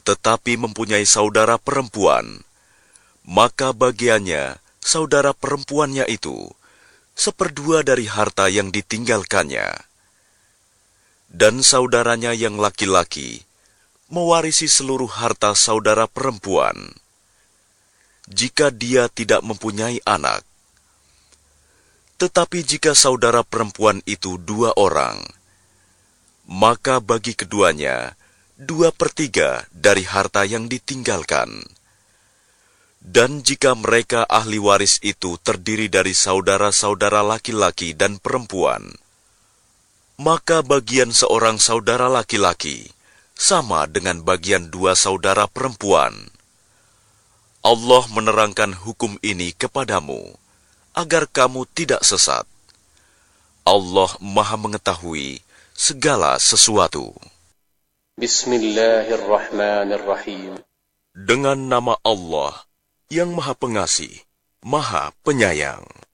tetapi mempunyai saudara perempuan, maka bagiannya saudara perempuannya itu seperdua dari harta yang ditinggalkannya. Dan saudaranya yang laki-laki mewarisi seluruh harta saudara perempuan, jika dia tidak mempunyai anak. Tetapi jika saudara perempuan itu 2 orang, maka bagi keduanya 2/3 dari harta yang ditinggalkan. Dan jika mereka ahli waris itu terdiri dari saudara-saudara laki-laki dan perempuan, maka bagian seorang saudara laki-laki sama dengan bagian 2 saudara perempuan. Allah menerangkan hukum ini kepadamu, agar kamu tidak sesat. Allah Maha Mengetahui segala sesuatu. Bismillahirrahmanirrahim. Dengan nama Allah yang Maha Pengasih, Maha Penyayang.